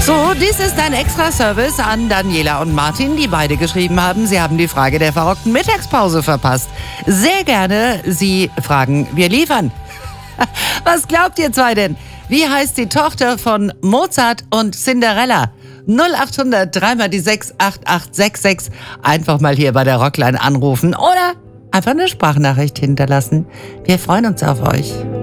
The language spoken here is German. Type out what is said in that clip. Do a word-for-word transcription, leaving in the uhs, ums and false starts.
So, dies ist ein Extra-Service an Daniela und Martin, die beide geschrieben haben, sie haben die Frage der verrockten Mittagspause verpasst. Sehr gerne, Sie fragen, wir liefern. Was glaubt ihr zwei denn? Wie heißt die Tochter von Mozart und Cinderella? null acht hundert drei mal die sechs acht acht sechs sechs. Einfach mal hier bei der Rockline anrufen oder einfach eine Sprachnachricht hinterlassen. Wir freuen uns auf euch.